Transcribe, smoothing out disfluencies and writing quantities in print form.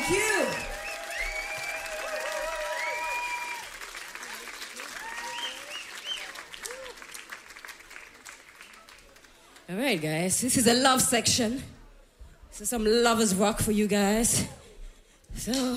Thank you. All right, guys. This is a love section. So some lovers rock for you guys. So